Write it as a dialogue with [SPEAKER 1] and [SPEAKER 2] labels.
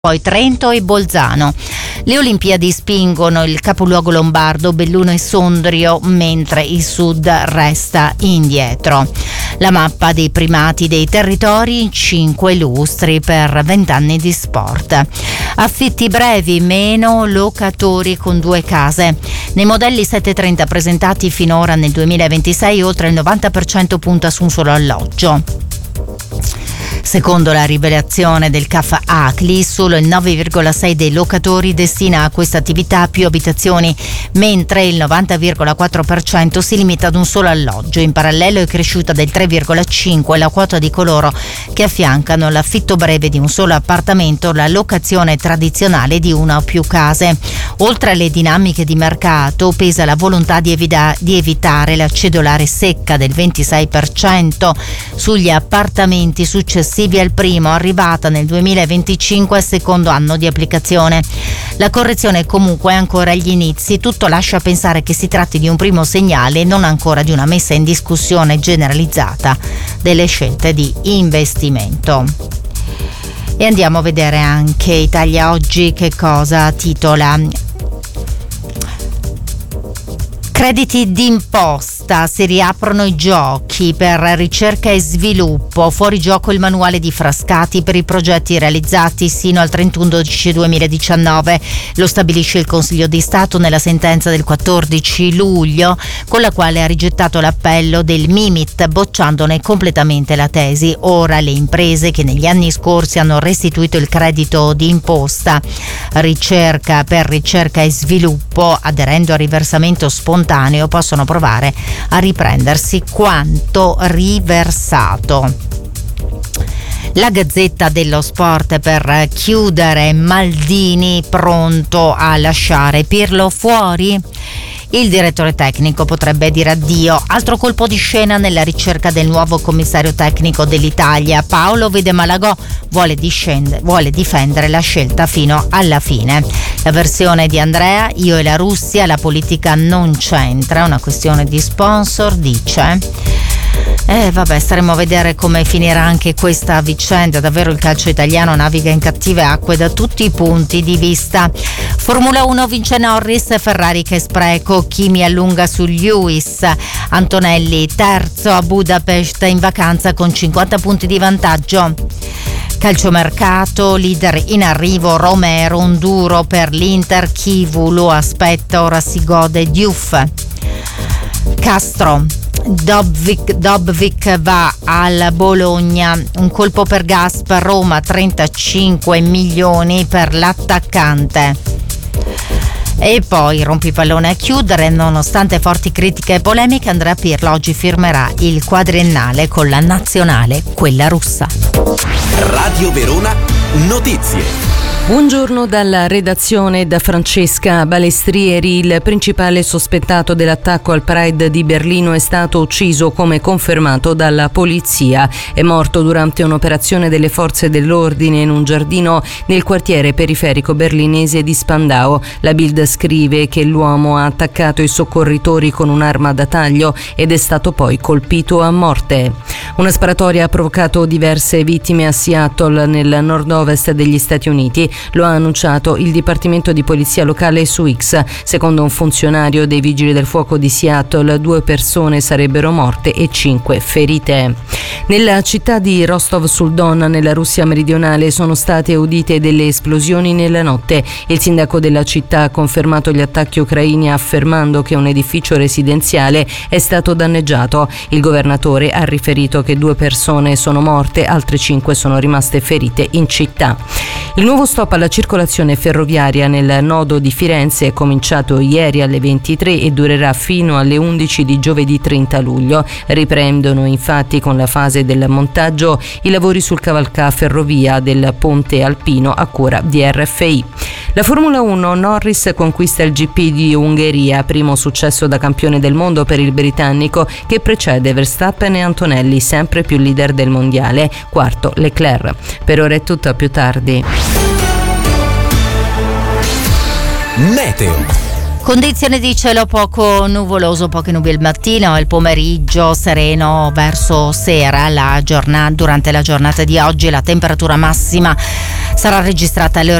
[SPEAKER 1] poi Trento e Bolzano. Le Olimpiadi spingono il capoluogo lombardo, Belluno e Sondrio, mentre il sud resta indietro. La mappa dei primati dei territori, 5 lustri per 20 anni di sport. Affitti brevi, meno locatori con 2 case. Nei modelli 730 presentati finora nel 2026, oltre il 90% punta su un solo alloggio. Secondo la rivelazione del CAF ACLI, solo il 9,6% dei locatori destina a questa attività più abitazioni, mentre il 90,4% si limita ad un solo alloggio. In parallelo è cresciuta del 3,5% la quota di coloro che affiancano l'affitto breve di un solo appartamento o la locazione tradizionale di una o più case. Oltre alle dinamiche di mercato, pesa la volontà di evitare la cedolare secca del 26% sugli appartamenti successivi al primo, arrivata nel 2025 al secondo anno di applicazione. La correzione comunque è ancora agli inizi, tutto lascia pensare che si tratti di un primo segnale e non ancora di una messa in discussione generalizzata delle scelte di investimento. E andiamo a vedere anche Italia Oggi che cosa titola. Crediti d'imposta, si riaprono i giochi per ricerca e sviluppo, fuori gioco il manuale di Frascati per i progetti realizzati sino al 31/12/2019. Lo stabilisce il Consiglio di Stato nella sentenza del 14 luglio, con la quale ha rigettato l'appello del Mimit, bocciandone completamente la tesi. Ora le imprese che negli anni scorsi hanno restituito il credito d'imposta ricerca e sviluppo, aderendo a riversamento spontaneo, possono provare a riprendersi quanto riversato. La Gazzetta dello Sport per chiudere, Maldini pronto a lasciare Pirlo fuori? Il direttore tecnico potrebbe dire addio. Altro colpo di scena nella ricerca del nuovo commissario tecnico dell'Italia. Paolo vede Malagò, vuole difendere la scelta fino alla fine. La versione di Andrea, io e la Russia, la politica non c'entra, una questione di sponsor, dice. Staremo a vedere come finirà anche questa vicenda. Davvero il calcio italiano naviga in cattive acque da tutti i punti di vista. Formula 1 vince Norris, Ferrari che spreco, Kimi allunga su Lewis, Antonelli terzo a Budapest in vacanza con 50 punti di vantaggio. Calciomercato, leader in arrivo Romero, un duro per l'Inter, Chivu lo aspetta, ora si gode Diouf. Castro, Dobvik va al Bologna, un colpo per Gaspar, Roma 35 milioni per l'attaccante. E poi rompipallone a chiudere, nonostante forti critiche e polemiche, Andrea Pirlo oggi firmerà il quadriennale con la nazionale, quella russa.
[SPEAKER 2] Radio Verona Notizie.
[SPEAKER 3] Buongiorno dalla redazione da Francesca Balestrieri. Il principale sospettato dell'attacco al Pride di Berlino è stato ucciso, come confermato dalla polizia. È morto durante un'operazione delle forze dell'ordine in un giardino nel quartiere periferico berlinese di Spandau. La Bild scrive che l'uomo ha attaccato i soccorritori con un'arma da taglio ed è stato poi colpito a morte. Una sparatoria ha provocato diverse vittime a Seattle, nel nord-ovest degli Stati Uniti. Lo ha annunciato il Dipartimento di Polizia locale su X. Secondo un funzionario dei Vigili del Fuoco di Seattle, 2 persone sarebbero morte e 5 ferite. Nella città di Rostov sul Don, nella Russia meridionale, sono state udite delle esplosioni nella notte. Il sindaco della città ha confermato gli attacchi ucraini, affermando che un edificio residenziale è stato danneggiato. Il governatore ha riferito che 2 persone sono morte, altre 5 sono rimaste ferite in città. Il nuovo stop alla circolazione ferroviaria nel nodo di Firenze è cominciato ieri alle 23 e durerà fino alle 11 di giovedì 30 luglio. Riprendono infatti con la fase del montaggio i lavori sul cavalcaferrovia del ponte alpino a cura di RFI. La Formula 1, Norris conquista il GP di Ungheria, primo successo da campione del mondo per il britannico che precede Verstappen e Antonelli, sempre più leader del mondiale, quarto Leclerc. Per ora è tutto, a più tardi.
[SPEAKER 2] Meteo.
[SPEAKER 1] Condizioni di cielo poco nuvoloso, poche nubi il mattino, il pomeriggio sereno verso sera. Durante la giornata di oggi la temperatura massima sarà registrata alle ore